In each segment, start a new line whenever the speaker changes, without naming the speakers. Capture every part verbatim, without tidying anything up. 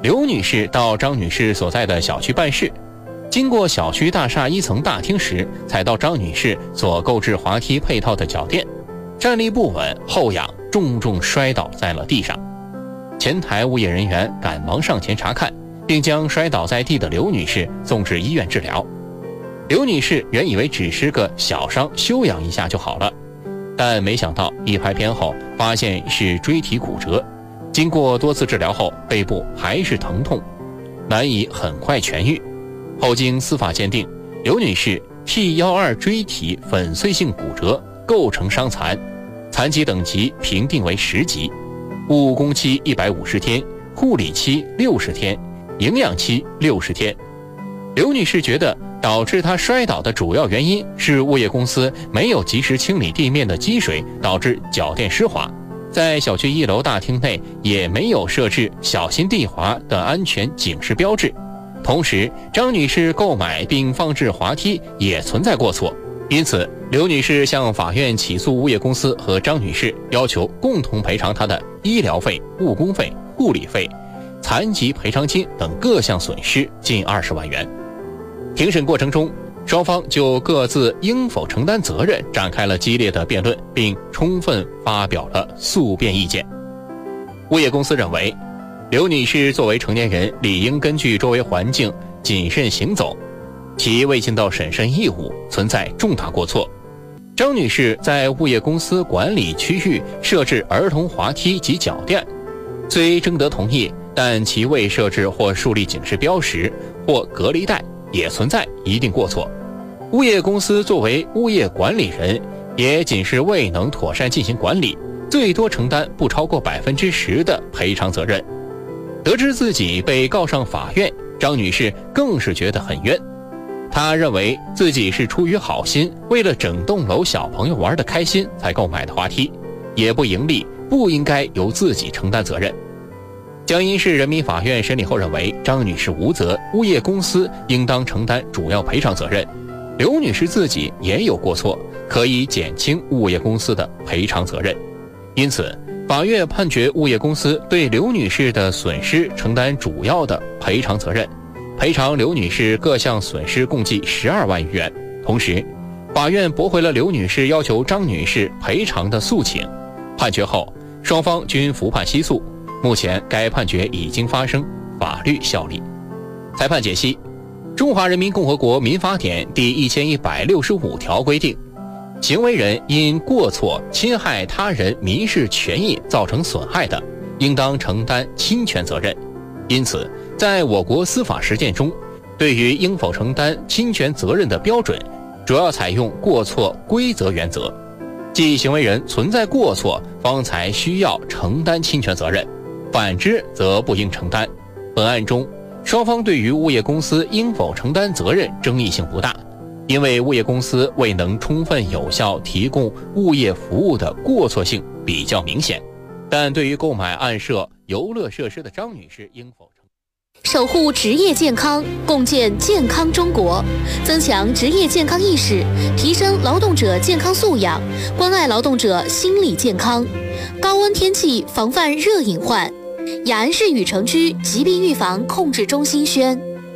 刘女士到张女士所在的小区办事，经过小区大厦一层大厅时，才到张女士所购置滑梯配套的脚店，站立不稳，后仰，重重摔倒在了地上。前台物业人员赶忙上前查看，并将摔倒在地的刘女士送至医院治疗。刘女士原以为只是个小伤，休养一下就好了，但没想到一拍片后发现是椎体骨折，经过多次治疗后，背部还是疼痛，难以很快痊愈。后经司法鉴定，刘女士 T 一二 椎体粉碎性骨折，构成伤残，残疾等级评定为十级，误工期一百五十天，护理期六十天，营养期六十天。刘女士觉得导致她摔倒的主要原因是物业公司没有及时清理地面的积水，导致脚垫湿滑，在小区一楼大厅内也没有设置小心地滑的安全警示标志。同时，张女士购买并放置滑梯也存在过错，因此刘女士向法院起诉物业公司和张女士，要求共同赔偿她的医疗费、误工费、护理费、残疾赔偿金等各项损失近二十万元。庭审过程中，双方就各自应否承担责任展开了激烈的辩论，并充分发表了诉辩意见。物业公司认为，刘女士作为成年人，理应根据周围环境谨慎行走，其未尽到审慎义务，存在重大过错。张女士在物业公司管理区域设置儿童滑梯及脚垫，虽征得同意，但其未设置或树立警示标识或隔离带，也存在一定过错。物业公司作为物业管理人，也仅是未能妥善进行管理，最多承担不超过百分之十的赔偿责任。得知自己被告上法院，张女士更是觉得很冤。她认为自己是出于好心，为了整栋楼小朋友玩得开心才购买的滑梯，也不盈利，不应该由自己承担责任。江阴市人民法院审理后认为，张女士无责，物业公司应当承担主要赔偿责任。刘女士自己也有过错，可以减轻物业公司的赔偿责任。因此，法院判决物业公司对刘女士的损失承担主要的赔偿责任，赔偿刘女士各项损失共计十二万余元。同时，法院驳回了刘女士要求张女士赔偿的诉请。判决后，双方均服判息诉。目前该判决已经发生法律效力。裁判解析：中华人民共和国民法典第一千一百六十五条规定，行为人因过错侵害他人民事权益造成损害的，应当承担侵权责任。因此，在我国司法实践中，对于应否承担侵权责任的标准，主要采用过错归责原则，即行为人存在过错，方才需要承担侵权责任，反之则不应承担。本案中，双方对于物业公司应否承担责任争议性不大，因为物业公司未能充分有效提供物业服务的过错性比较明显。但对于购买暗设游乐设施的张女士应否承
守护职业健康，共建健康中国，增强职业健康意识，提升劳动者健康素养，关爱劳动者心理健康。高温天气防范热隐患。雅安市禹城区疾病预防控制中心宣。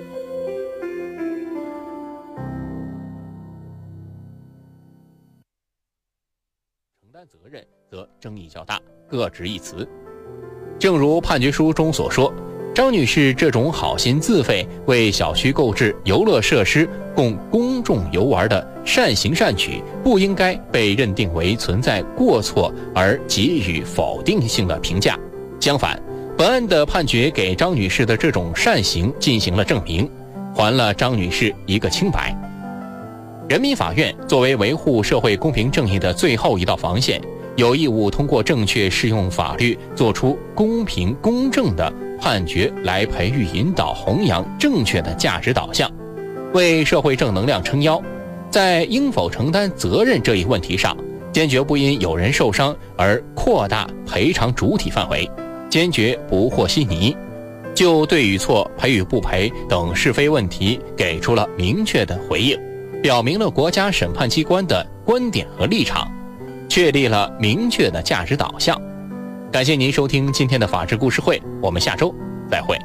承担责任则争议较大，各执一词。正如判决书中所说，张女士这种好心自费为小区购置游乐设施供公众游玩的善行善举，不应该被认定为存在过错而给予否定性的评价。相反，本案的判决给张女士的这种善行进行了证明，还了张女士一个清白。人民法院作为维护社会公平正义的最后一道防线，有义务通过正确适用法律，做出公平公正的判决，来培育引导弘扬正确的价值导向，为社会正能量撑腰。在应否承担责任这一问题上，坚决不因有人受伤而扩大赔偿主体范围，坚决不和稀泥，就对与错、赔与不赔等是非问题给出了明确的回应，表明了国家审判机关的观点和立场，确立了明确的价值导向。感谢您收听今天的法治故事会，我们下周再会。